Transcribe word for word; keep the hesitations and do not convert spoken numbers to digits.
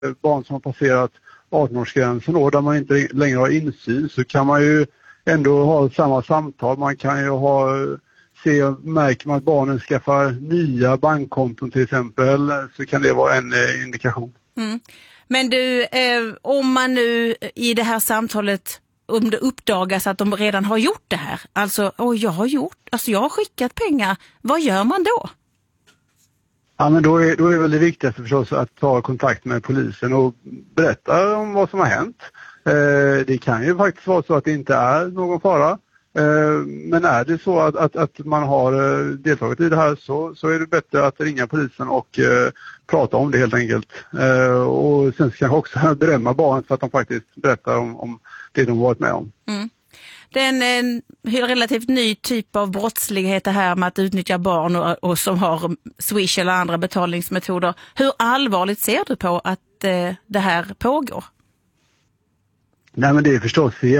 barn som har passerat arton-årsgränsen och där man inte längre har insyn, så kan man ju ändå ha samma samtal. Man kan ju ha, se, märker man att barnen skaffar nya bankkonton till exempel, så kan det vara en eh, indikation. Mm. Men du, eh, om man nu i det här samtalet, om det uppdagas att de redan har gjort det här, alltså, och jag har gjort, alltså jag har skickat pengar, vad gör man då? Ja, men då är, då är väl det viktigaste förstås att ta kontakt med polisen och berätta om vad som har hänt. Eh, det kan ju faktiskt vara så att det inte är någon fara. Eh, men är det så att, att, att man har eh, deltagit i det här, så, så är det bättre att ringa polisen och eh, prata om det helt enkelt. Eh, och sen kanske också berömma barnen för att de faktiskt berättar om, om det de varit med om. Mm. Det är en, en relativt ny typ av brottslighet det här med att utnyttja barn och, och som har Swish eller andra betalningsmetoder. Hur allvarligt ser du på att eh, det här pågår? Nej, men det är förstås